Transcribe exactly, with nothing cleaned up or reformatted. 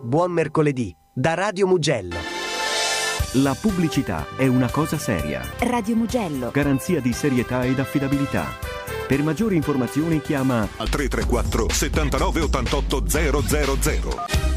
buon mercoledì da Radio Mugello. La pubblicità è una cosa seria. Radio Mugello. Garanzia di serietà ed affidabilità. Per maggiori informazioni chiama al tre tre quattro settantanove ottantotto zero zero zero.